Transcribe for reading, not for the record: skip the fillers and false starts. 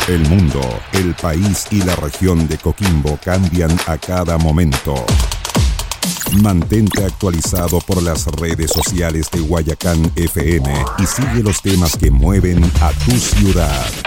El mundo, el país y la región de Coquimbo cambian a cada momento. Mantente actualizado por las redes sociales de Guayacán FM y sigue los temas que mueven a tu ciudad.